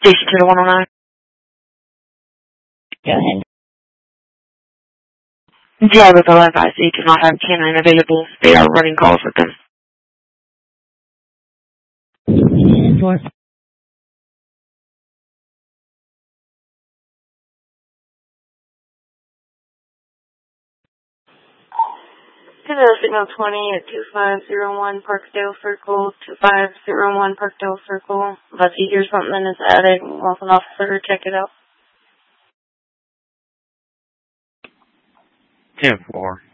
Station 2109. Go ahead. GI with LFIC do not have canine available. They are running calls with them. Four. Signal 20 at 2501 Parkdale Circle, 2501 Parkdale Circle. Unless you hear something that's added, want an officer to check it out. 10-4.